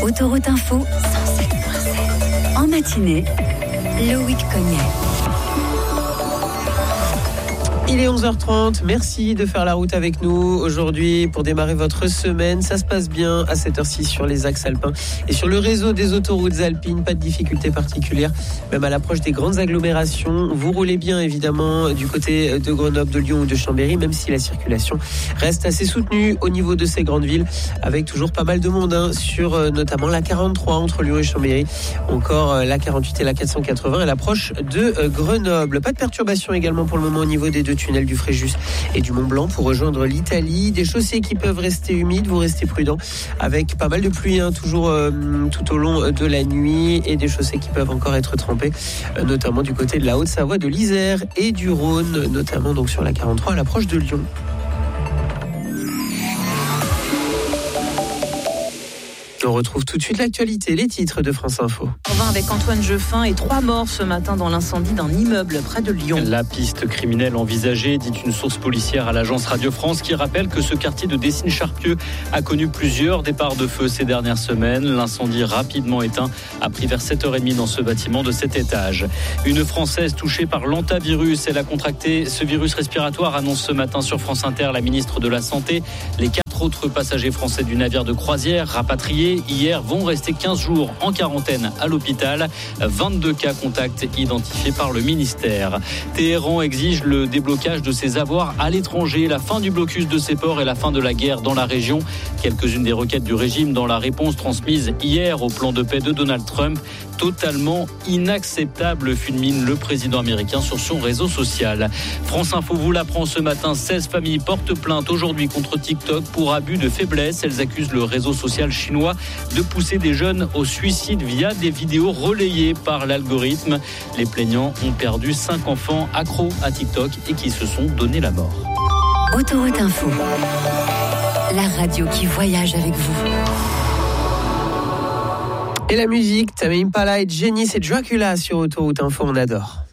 Autoroute Info 107.7. En matinée, Loïc Cognet. Il est 11h30, merci de faire la route avec nous aujourd'hui pour démarrer votre semaine. Ça se passe bien à cette heure-ci sur les axes alpins et sur le réseau des autoroutes alpines. Pas de difficultés particulières, même à l'approche des grandes agglomérations. Vous roulez bien évidemment du côté de Grenoble, de Lyon ou de Chambéry, même si la circulation reste assez soutenue au niveau de ces grandes villes, avec toujours pas mal de monde sur notamment la 43 entre Lyon et Chambéry, encore la 48 et la 480 à l'approche de Grenoble. Pas de perturbation également pour le moment au niveau des deux tunnel du Fréjus et du Mont Blanc pour rejoindre l'Italie. Des chaussées qui peuvent rester humides, vous restez prudents avec pas mal de pluie toujours tout au long de la nuit, et des chaussées qui peuvent encore être trempées, notamment du côté de la Haute-Savoie, de l'Isère et du Rhône, notamment donc sur la 43 à l'approche de Lyon. On retrouve tout de suite l'actualité, les titres de France Info. On va avec Antoine Jeffin et 3 morts ce matin dans l'incendie d'un immeuble près de Lyon. La piste criminelle envisagée, dit une source policière à l'agence Radio France, qui rappelle que ce quartier de Dessines-Charpieu a connu plusieurs départs de feu ces dernières semaines. L'incendie rapidement éteint a pris vers 7h30 dans ce bâtiment de 7 étages. Une Française touchée par l'hantavirus, elle a contracté ce virus respiratoire, annonce ce matin sur France Inter la ministre de la Santé. Les 4 autres passagers français du navire de croisière rapatriés hier vont rester 15 jours en quarantaine à l'hôpital. 22 cas contacts identifiés par le ministère. Téhéran exige le déblocage de ses avoirs à l'étranger, la fin du blocus de ses ports et la fin de la guerre dans la région. Quelques-unes des requêtes du régime dans la réponse transmise hier au plan de paix de Donald Trump. Totalement inacceptable, fulmine le président américain sur son réseau social. France Info vous l'apprend ce matin, 16 familles portent plainte aujourd'hui contre TikTok pour abus de faiblesse. Elles accusent le réseau social chinois de pousser des jeunes au suicide via des vidéos relayées par l'algorithme. Les plaignants ont perdu 5 enfants accros à TikTok et qui se sont donné la mort. Autoroute Info, la radio qui voyage avec vous. Et la musique, Tame Impala et Jenny, c'est Dracula sur Autoroute Info, on adore.